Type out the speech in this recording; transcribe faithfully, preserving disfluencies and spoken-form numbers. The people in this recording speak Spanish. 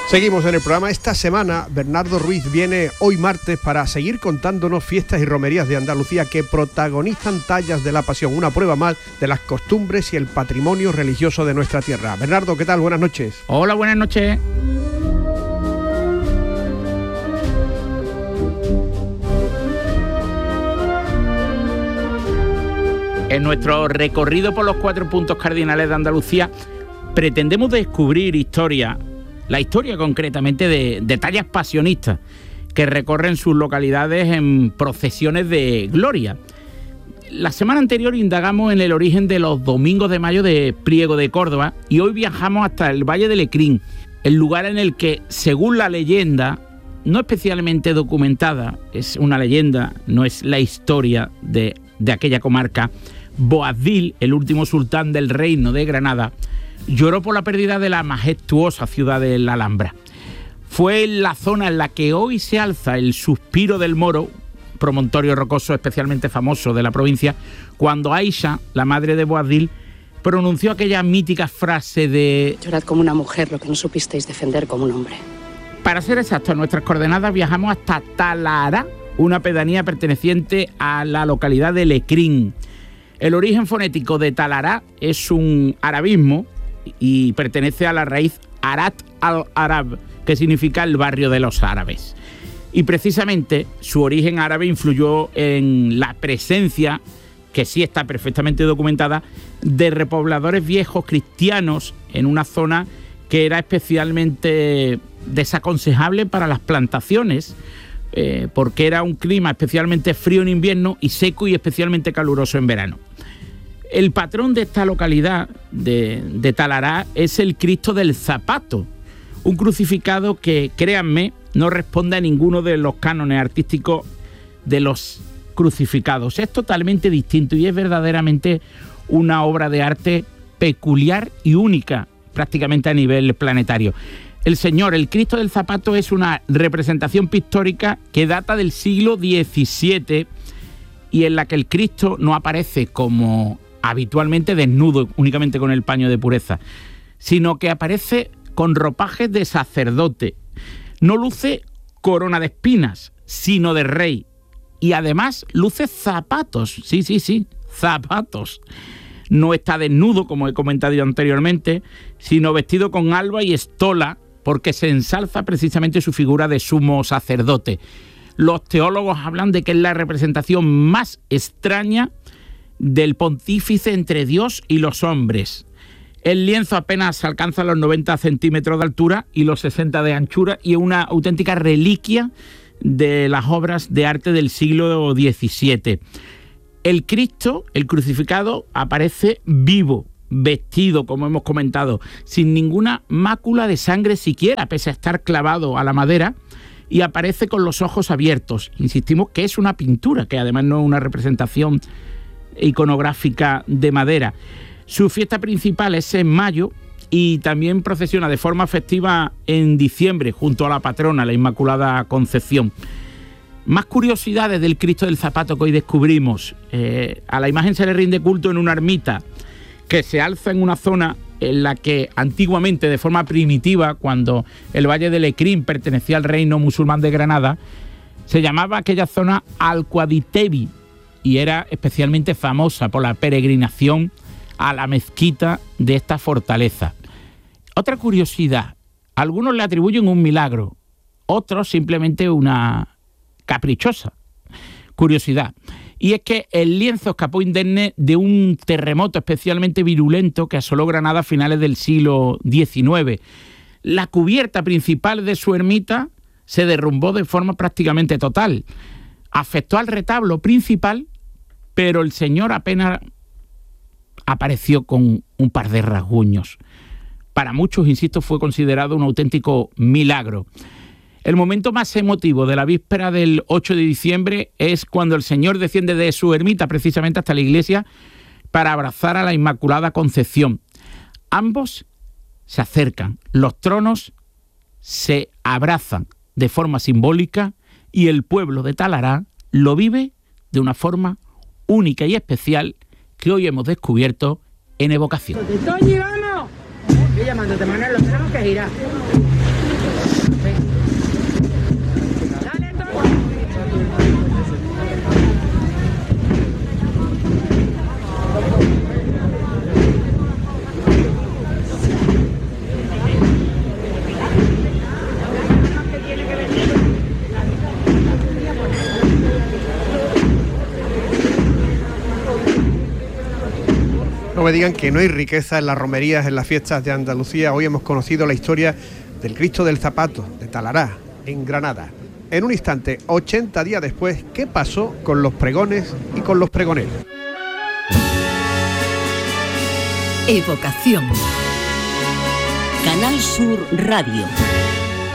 Seguimos en el programa. Esta semana Bernardo Ruiz viene hoy martes para seguir contándonos fiestas y romerías de Andalucía que protagonizan tallas de la pasión, una prueba más de las costumbres y el patrimonio religioso de nuestra tierra. Bernardo, ¿qué tal? Buenas noches. Hola, buenas noches. En nuestro recorrido por los cuatro puntos cardinales de Andalucía pretendemos descubrir historia, la historia concretamente de, de tallas pasionistas que recorren sus localidades en procesiones de gloria. La semana anterior indagamos en el origen de los domingos de mayo de Priego de Córdoba y hoy viajamos hasta el Valle de Lecrín, el lugar en el que, según la leyenda, no especialmente documentada, es una leyenda, no es la historia de, de aquella comarca, Boabdil, el último sultán del reino de Granada, lloró por la pérdida de la majestuosa ciudad de la Alhambra. Fue en la zona en la que hoy se alza el Suspiro del Moro, promontorio rocoso especialmente famoso de la provincia, cuando Aisha, la madre de Boabdil, pronunció aquella mítica frase de «Llorad como una mujer lo que no supisteis defender como un hombre». Para ser exactos, en nuestras coordenadas viajamos hasta Talará, una pedanía perteneciente a la localidad de Lecrín. El origen fonético de Talará es un arabismo y pertenece a la raíz Arat al-Arab, que significa el barrio de los árabes. Y precisamente su origen árabe influyó en la presencia, que sí está perfectamente documentada, de repobladores viejos cristianos en una zona que era especialmente desaconsejable para las plantaciones, eh, porque era un clima especialmente frío en invierno y seco y especialmente caluroso en verano. El patrón de esta localidad de, de Talará es el Cristo del Zapato, un crucificado que, créanme, no responde a ninguno de los cánones artísticos de los crucificados. Es totalmente distinto y es verdaderamente una obra de arte peculiar y única, prácticamente a nivel planetario. El Señor, el Cristo del Zapato, es una representación pictórica que data del siglo diecisiete y en la que el Cristo no aparece como habitualmente desnudo, únicamente con el paño de pureza, sino que aparece con ropajes de sacerdote. No luce corona de espinas, sino de rey. Y además luce zapatos, sí, sí, sí, zapatos. No está desnudo, como he comentado anteriormente, sino vestido con alba y estola, porque se ensalza precisamente su figura de sumo sacerdote. Los teólogos hablan de que es la representación más extraña del pontífice entre Dios y los hombres. El lienzo apenas alcanza los noventa centímetros de altura y los sesenta de anchura y es una auténtica reliquia de las obras de arte del siglo diecisiete. El Cristo, el crucificado, aparece vivo, vestido, como hemos comentado, sin ninguna mácula de sangre siquiera, pese a estar clavado a la madera, y aparece con los ojos abiertos. Insistimos que es una pintura, que además no es una representación iconográfica de madera. Su fiesta principal es en mayo y también procesiona de forma festiva en diciembre junto a la patrona, la Inmaculada Concepción. Más curiosidades del Cristo del Zapato que hoy descubrimos. Eh, a la imagen se le rinde culto en una ermita que se alza en una zona en la que antiguamente, de forma primitiva, cuando el Valle de Lecrín pertenecía al reino musulmán de Granada, se llamaba aquella zona Al-Quaditebi y era especialmente famosa por la peregrinación a la mezquita de esta fortaleza. Otra curiosidad, algunos le atribuyen un milagro, otros simplemente una caprichosa curiosidad, y es que el lienzo escapó indemne de un terremoto especialmente virulento que asoló Granada a finales del siglo diecinueve. La cubierta principal de su ermita se derrumbó de forma prácticamente total. Afectó al retablo principal, pero el Señor apenas apareció con un par de rasguños. Para muchos, insisto, fue considerado un auténtico milagro. El momento más emotivo de la víspera del ocho de diciembre es cuando el Señor desciende de su ermita precisamente hasta la iglesia para abrazar a la Inmaculada Concepción. Ambos se acercan, los tronos se abrazan de forma simbólica y el pueblo de Talará lo vive de una forma única y especial que hoy hemos descubierto en Evocación. ¡Toñi, vamos! Estoy llamándote, Manuel, lo tenemos que girar. No me digan que no hay riqueza en las romerías, en las fiestas de Andalucía. Hoy hemos conocido la historia del Cristo del Zapato, de Talará, en Granada. En un instante, ochenta días después, ¿qué pasó con los pregones y con los pregoneros? Evocación. Canal Sur Radio.